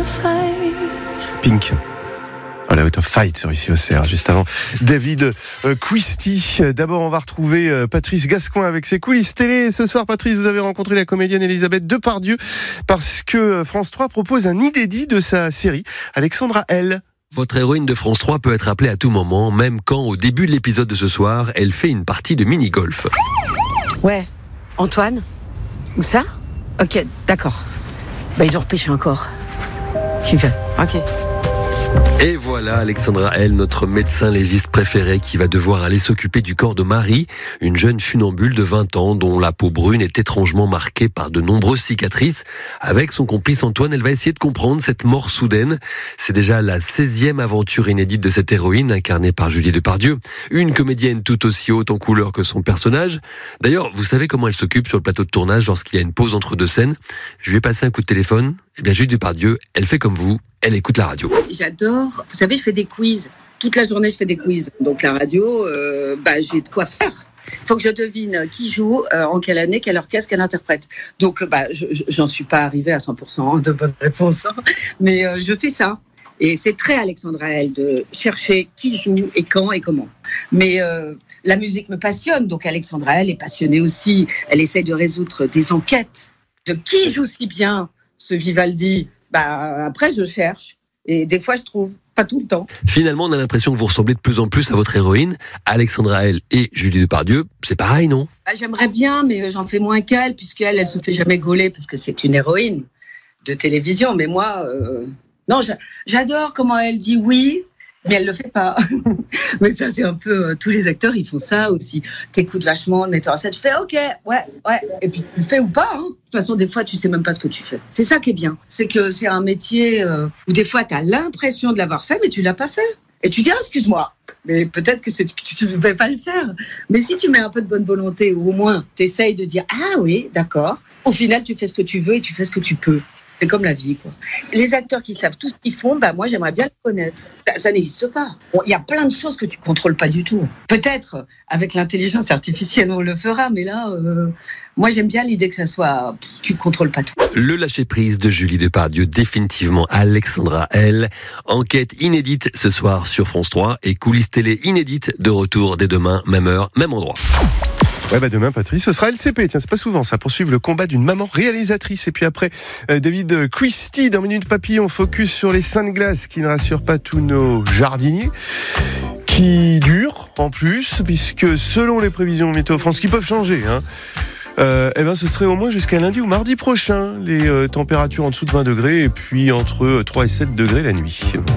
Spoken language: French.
Pink. Voilà, Out of Fight sur ici OCR, juste avant David Quisty. D'abord, on va retrouver Patrice Gascoin avec ses coulisses télé. Ce soir, Patrice, vous avez rencontré la comédienne Elisabeth Depardieu parce que France 3 propose un inédit de sa série, Alexandra L. Votre héroïne de France 3 peut être appelée à tout moment, même quand, au début de l'épisode de ce soir, elle fait une partie de mini-golf. Ouais, Antoine ? Où ça ? Ok, d'accord. Ils ont repêché encore. J'y vais. Ok. Et voilà Alexandra L, notre médecin légiste préféré, qui va devoir aller s'occuper du corps de Marie, une jeune funambule de 20 ans dont la peau brune est étrangement marquée par de nombreuses cicatrices. Avec son complice Antoine, elle va essayer de comprendre cette mort soudaine. C'est déjà la 16e aventure inédite de cette héroïne, incarnée par Julie Depardieu, une comédienne tout aussi haute en couleur que son personnage. D'ailleurs, vous savez comment elle s'occupe sur le plateau de tournage lorsqu'il y a une pause entre deux scènes ? Je lui ai passé un coup de téléphone. Eh bien, Julie Depardieu, elle fait comme vous, elle écoute la radio. J'adore. Vous savez, je fais des quiz. Toute la journée, je fais des quiz. Donc la radio, j'ai de quoi faire. Il faut que je devine qui joue, en quelle année, quelle orchestre, quelle interprète. Donc, j'en suis pas arrivée à 100% de bonnes réponses. Mais je fais ça. Et c'est très Alexandra L de chercher qui joue et quand et comment. Mais la musique me passionne. Donc Alexandra L est passionnée aussi. Elle essaie de résoudre des enquêtes de qui joue si bien ce Vivaldi. Après, je cherche. Et des fois, je trouve. Pas tout le temps. Finalement, on a l'impression que vous ressemblez de plus en plus à votre héroïne, Alexandra L et Julie Depardieu. C'est pareil, non ? J'aimerais bien, mais j'en fais moins qu'elle, puisqu'elle, elle se fait jamais gauler, parce que c'est une héroïne de télévision. Mais moi, non, j'adore comment elle dit oui, mais elle le fait pas. Mais ça, c'est un peu... tous les acteurs, ils font ça aussi. T'écoutes vachement le metteur en scène. Je fais OK, ouais. Et puis, tu le fais ou pas. De toute façon, des fois, tu sais même pas ce que tu fais. C'est ça qui est bien. C'est que c'est un métier où des fois, t'as l'impression de l'avoir fait, mais tu l'as pas fait. Et tu dis, excuse-moi, mais peut-être que tu ne peux pas le faire. Mais si tu mets un peu de bonne volonté, ou au moins, t'essayes de dire, ah oui, d'accord. Au final, tu fais ce que tu veux et tu fais ce que tu peux. C'est comme la vie, quoi. Les acteurs qui savent tout ce qu'ils font, moi, j'aimerais bien le connaître. Ça n'existe pas. Il y a plein de choses que tu contrôles pas du tout. Peut-être, avec l'intelligence artificielle, on le fera, mais là, moi, j'aime bien l'idée que ça soit... tu contrôles pas tout. Le lâcher-prise de Julie Depardieu, définitivement Alexandra L. Enquête inédite ce soir sur France 3 et coulisses télé inédite de retour dès demain, même heure, même endroit. Ouais, demain, Patrice, ce sera LCP. Tiens, c'est pas souvent ça. Poursuivre le combat d'une maman réalisatrice. Et puis après, David Quisty, dans Minute Papillon, focus sur les seins de glace qui ne rassurent pas tous nos jardiniers. Qui durent, en plus, puisque selon les prévisions Météo France, qui peuvent changer, ce serait au moins jusqu'à lundi ou mardi prochain. Les températures en dessous de 20 degrés et puis entre 3 et 7 degrés la nuit.